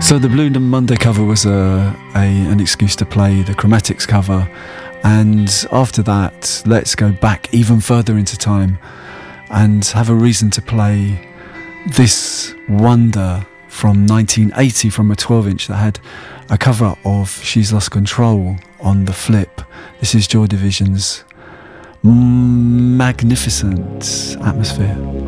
So the Blue Monday cover was an excuse to play the Chromatics cover, and after that let's go back even further into time and have a reason to play this wonder from 1980 from a 12-inch that had a cover of She's Lost Control on the flip. This is Joy Division's magnificent Atmosphere.